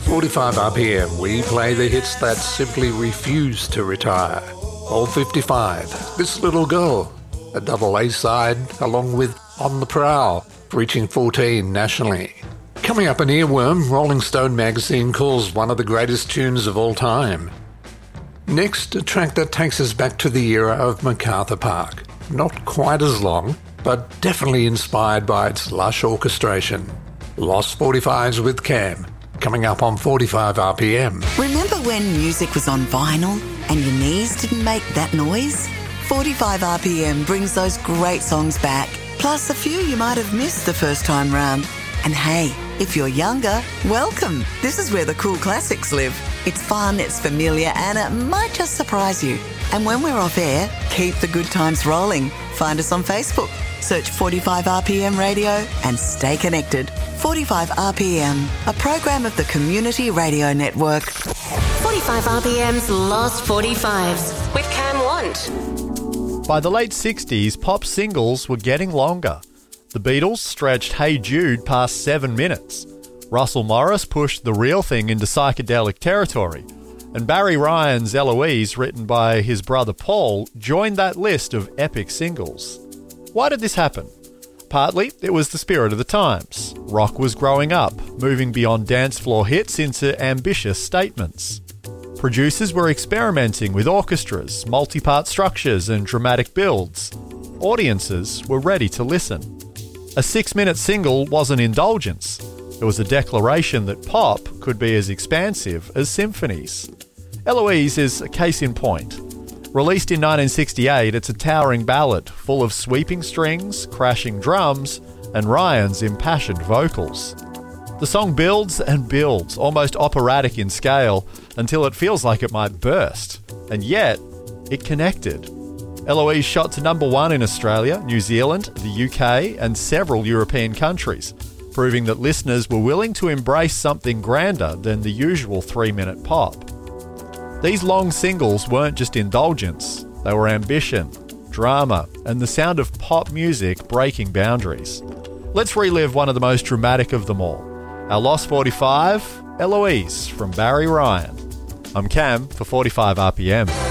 45 RPM, we play the hits that simply refuse to retire. All 55, This Little Girl, a double A-side, along with On the Prowl, reaching 14 nationally. Coming up, an earworm, Rolling Stone magazine calls one of the greatest tunes of all time. Next, a track that takes us back to the era of MacArthur Park. Not quite as long, but definitely inspired by its lush orchestration. Lost 45s with Cam, coming up on 45 RPM. Remember when music was on vinyl and your knees didn't make that noise? 45 RPM brings those great songs back, plus a few you might have missed the first time round. And hey, if you're younger, welcome. This is where the cool classics live. It's fun, it's familiar, and it might just surprise you. And when we're off air, keep the good times rolling. Find us on Facebook. Search 45 RPM Radio and stay connected. 45 RPM, a program of the Community Radio Network. 45 RPM's Lost 45s with Cam Want. By the late 60s, pop singles were getting longer. The Beatles stretched Hey Jude past 7 minutes. Russell Morris pushed The Real Thing into psychedelic territory. And Barry Ryan's Eloise, written by his brother Paul, joined that list of epic singles. Why did this happen? Partly, it was the spirit of the times. Rock was growing up, moving beyond dance floor hits into ambitious statements. Producers were experimenting with orchestras, multi-part structures and dramatic builds. Audiences were ready to listen. A 6-minute single was an indulgence. It was a declaration that pop could be as expansive as symphonies. Eloise is a case in point. Released in 1968, it's a towering ballad full of sweeping strings, crashing drums, and Ryan's impassioned vocals. The song builds and builds, almost operatic in scale, until it feels like it might burst. And yet, it connected. Eloise shot to number 1 in Australia, New Zealand, the UK, and several European countries, proving that listeners were willing to embrace something grander than the usual 3-minute pop. These long singles weren't just indulgence, they were ambition, drama, and the sound of pop music breaking boundaries. Let's relive one of the most dramatic of them all. Our Lost 45, Eloise from Barry Ryan. I'm Cam for 45 RPM.